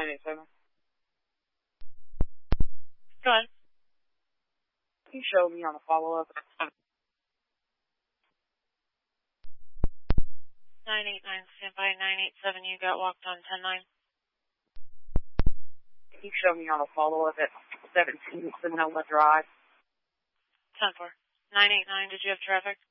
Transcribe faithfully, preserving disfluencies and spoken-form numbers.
nine eight seven. Go ahead. Can you show me on a follow-up? nine eight nine, stand by. nine eight seven, you got walked on ten nine. Can you show me on a follow-up at seventeen Sonoma Drive? ten four. nine eight nine, did you have traffic?